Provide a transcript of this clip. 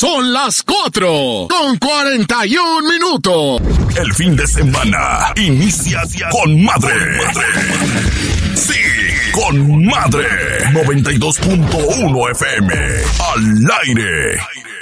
Son las 4:41. El fin de semana inicia con madre. Sí, con madre. 92.1 FM. Al aire.